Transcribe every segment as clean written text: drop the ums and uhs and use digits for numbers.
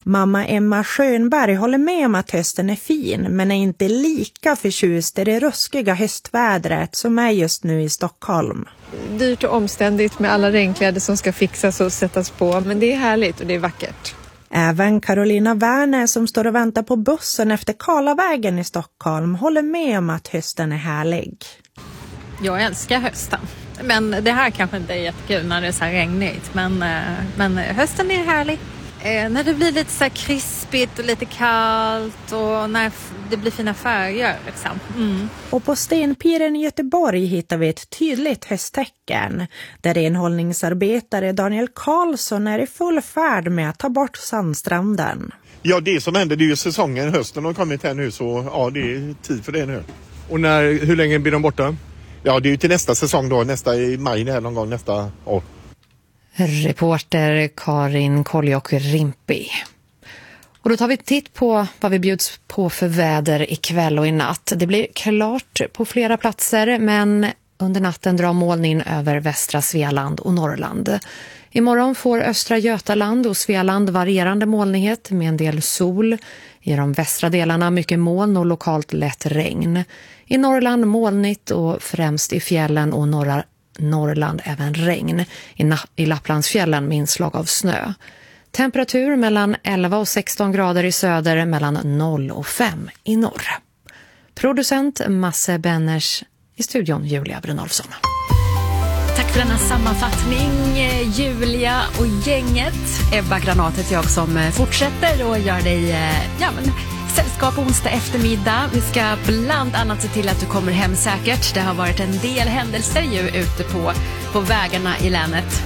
Mamma Emma Schönberg håller med om att hösten är fin, men är inte lika förtjust i det ruskiga höstvädret som är just nu i Stockholm. Dyrt och omständigt med alla regnkläder som ska fixas och sättas på, men det är härligt och det är vackert. Även Carolina Werner som står och väntar på bussen efter Karlavägen i Stockholm håller med om att hösten är härlig. Jag älskar hösten. Men det här kanske inte är jättekul när det är så här regnigt. Men hösten är härlig. När det blir lite så här krispigt och lite kallt och när det blir fina färger liksom. Och på Stenpiren i Göteborg hittar vi ett tydligt hösttecken där renhållningsarbetare Daniel Karlsson är i full färd med att ta bort sandstranden. Ja, det som händer, det är ju säsongen, hösten har kommit här nu, så ja, det är tid för det nu. Och hur länge blir de borta? Ja, det är ju till nästa säsong då, nästa i maj någon gång nästa år. Reporter Karin Koljok-Rimpi. Och då tar vi titt på vad vi bjuds på för väder ikväll och i natt. Det blir klart på flera platser, men under natten drar molnin över västra Svealand och Norrland. Imorgon får östra Götaland och Svealand varierande molnighet med en del sol. I de västra delarna mycket moln och lokalt lätt regn. I Norrland molnigt och främst i fjällen och norra Norrland även regn. I Lapplandsfjällen med inslag av snö. Temperatur mellan 11 och 16 grader i söder, mellan 0 och 5 i norr. Producent Masse Benners, i studion Julia Brunolfsson. Tack för denna sammanfattning, Julia och gänget. Ebba Granat heter jag som fortsätter och gör dig sällskap onsdag eftermiddag. Vi ska bland annat se till att du kommer hem säkert. Det har varit en del händelser ju ute på vägarna i länet.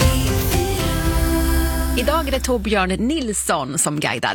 Idag är det Torbjörn Nilsson som guidar.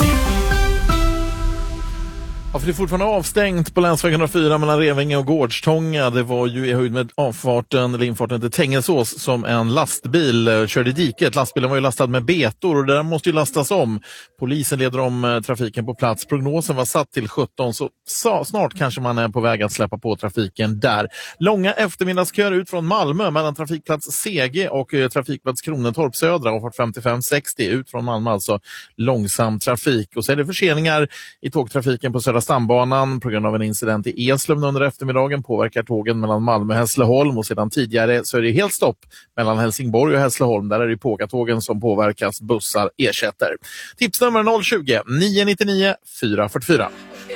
Ja, för det är fortfarande avstängt på länsväg 104 mellan Revinge och Gårdstånga. Det var ju i höjd med infarten till Tängelsås som en lastbil körde i diket. Lastbilen var ju lastad med betor och den måste ju lastas om. Polisen leder om trafiken på plats. Prognosen var satt till 17, så snart kanske man är på väg att släppa på trafiken där. Långa eftermiddagsköer ut från Malmö mellan trafikplats CG och trafikplats Kronentorp södra och 55-60 ut från Malmö, alltså långsam trafik. Och så är det förseningar i tågtrafiken på södra stambanan på grund av en incident i Eslöv under eftermiddagen. Påverkar tågen mellan Malmö och Hässleholm, och sedan tidigare så är det helt stopp mellan Helsingborg och Hässleholm. Där är det Pågatågen som påverkas, bussar ersätter. Tipsnummer 020 999 444.